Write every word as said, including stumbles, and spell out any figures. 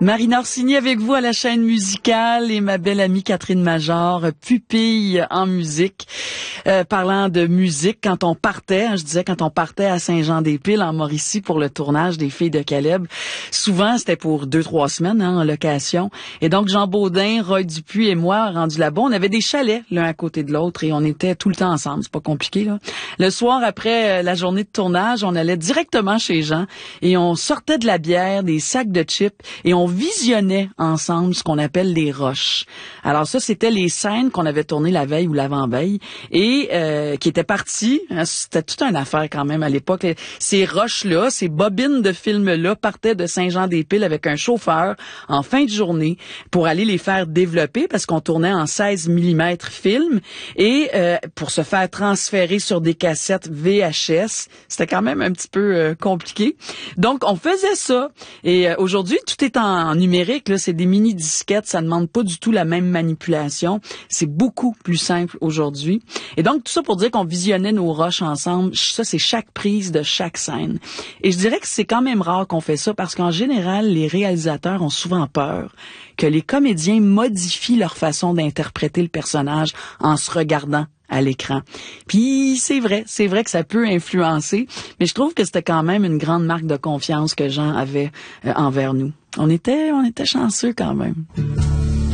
Marina Orsini avec vous à la chaîne musicale et ma belle amie Catherine Major, pupille en musique. Euh, parlant de musique, quand on partait, hein, je disais quand on partait à Saint-Jean-des-Piles en Mauricie pour le tournage des Filles de Caleb, souvent c'était pour deux, trois semaines hein, en location. Et donc Jean Baudin, Roy Dupuis et moi, rendus là-bas, on avait des chalets l'un à côté de l'autre et on était tout le temps ensemble. C'est pas compliqué là. Le soir après la journée de tournage, on allait directement chez Jean et on sortait de la bière, des sacs de chips et on visionnait ensemble ce qu'on appelle les rushs. Alors ça, c'était les scènes qu'on avait tournées la veille ou l'avant-veille et euh, qui étaient parties. Hein, c'était toute une affaire quand même à l'époque. Ces rushs-là, ces bobines de films-là partaient de Saint-Jean-des-Piles avec un chauffeur en fin de journée pour aller les faire développer parce qu'on tournait en seize millimètres film et euh, pour se faire transférer sur des cassettes V H S. C'était quand même un petit peu euh, compliqué. Donc, on faisait ça. Et euh, aujourd'hui, tout est en En numérique, là, c'est des mini-disquettes, ça ne demande pas du tout la même manipulation. C'est beaucoup plus simple aujourd'hui. Et donc, tout ça pour dire qu'on visionnait nos rushs ensemble. Ça, c'est chaque prise de chaque scène. Et je dirais que c'est quand même rare qu'on fait ça parce qu'en général, les réalisateurs ont souvent peur que les comédiens modifient leur façon d'interpréter le personnage en se regardant à l'écran. Puis c'est vrai, c'est vrai que ça peut influencer, mais je trouve que c'était quand même une grande marque de confiance que Jean avait euh, envers nous. On était, on était chanceux quand même.